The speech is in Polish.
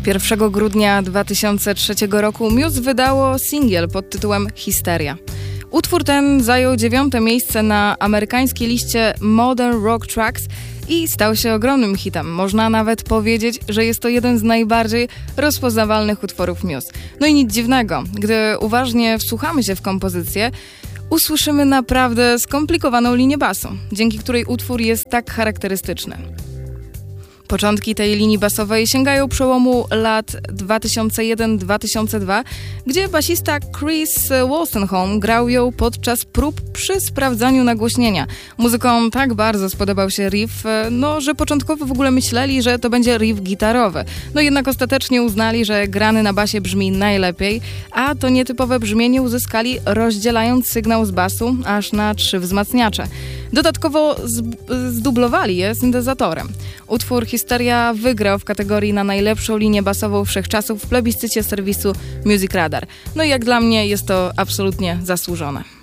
1 grudnia 2003 roku Muse wydało singiel pod tytułem Hysteria. Utwór ten zajął 9. miejsce na amerykańskiej liście Modern Rock Tracks i stał się ogromnym hitem. Można nawet powiedzieć, że jest to jeden z najbardziej rozpoznawalnych utworów Muse. No i nic dziwnego, gdy uważnie wsłuchamy się w kompozycję, usłyszymy naprawdę skomplikowaną linię basu, dzięki której utwór jest tak charakterystyczny. Początki tej linii basowej sięgają przełomu lat 2001-2002, gdzie basista Chris Wolstenholme grał ją podczas prób przy sprawdzaniu nagłośnienia. Muzykom tak bardzo spodobał się riff, że początkowo w ogóle myśleli, że to będzie riff gitarowy. Jednak ostatecznie uznali, że grany na basie brzmi najlepiej, a to nietypowe brzmienie uzyskali rozdzielając sygnał z basu aż na 3 wzmacniacze. Dodatkowo zdublowali je syntezatorem. Utwór Hysteria wygrał w kategorii na najlepszą linię basową wszechczasów w plebiscycie serwisu Music Radar. I jak dla mnie jest to absolutnie zasłużone.